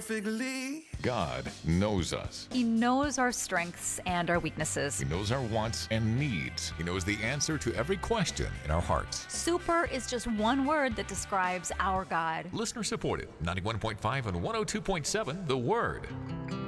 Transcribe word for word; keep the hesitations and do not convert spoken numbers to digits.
perfectly. God knows us. He knows our strengths and our weaknesses. He knows our wants and needs. He knows the answer to every question in our hearts. Super is just one word that describes our God. Listener supported, ninety-one point five and one oh two point seven, The Word.